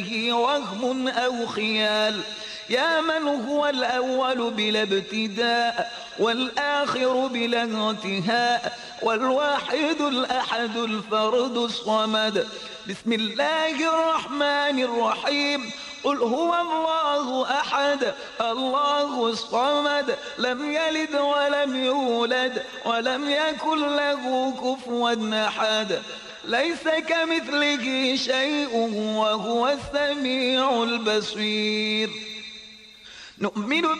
وهم أو خيال. يا من هو الأول بلا ابتداء والآخر بلا انتهاء والواحد الأحد الفرد الصمد. بسم الله الرحمن الرحيم. قل هو الله أحد الله الصمد لم يلد ولم يولد ولم يكن له كفوا أحد. ليس كمثله شيء وهو السميع البصير. نؤمن